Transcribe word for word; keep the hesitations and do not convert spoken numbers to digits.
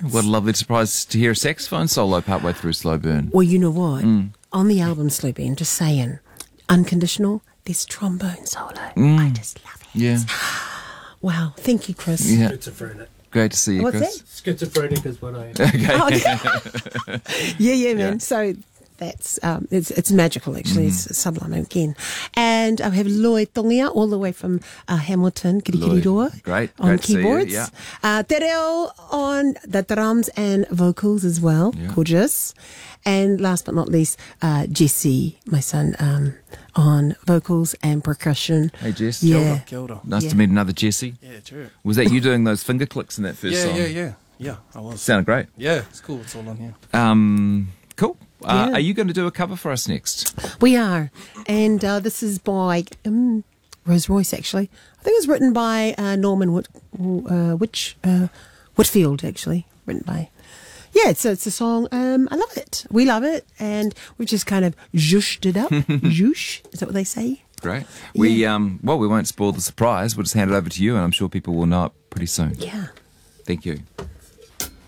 What a lovely surprise to hear a saxophone solo partway through Slow Burn. Well, you know what? Mm. On the album Slow Burn, just saying, Unconditional, this trombone solo. Mm. I just love it. Yeah. Wow. Thank you, Chris. Yeah. Schizophrenic. Great to see you, What's Chris. That? Schizophrenic is what I am. Okay. Oh, okay. yeah, yeah, man. Yeah. So that's um, it's it's magical, actually. Mm. It's sublime again. And I have Lloyd Tongia all the way from uh, Hamilton, Kirikiriroa. Great. On Great keyboards. To see you. Yeah. Uh, Te Reo on the drums and vocals as well. Yeah. Gorgeous. And last but not least, uh, Jesse, my son, um, on vocals and percussion. Hey, Jess. Yeah. Kia ora. Nice yeah. to meet another Jesse. Yeah, true. Was that you doing those finger clicks in that first yeah, song? Yeah, yeah, yeah. I was. Sounded great. Yeah, it's cool. It's all on here. Um, cool. Uh, yeah. Are you going to do a cover for us next? We are. And uh, this is by um, Rose Royce, actually. I think it was written by uh, Norman Whit, uh, Which, uh, Whitfield, actually. Written by... Yeah, so it's a song. Um, I love it. We love it. And we've just kind of zhooshed it up. Zhoosh. Is that what they say? Great. We, yeah. um, well, we won't spoil the surprise. We'll just hand it over to you, and I'm sure people will know it pretty soon. Yeah. Thank you.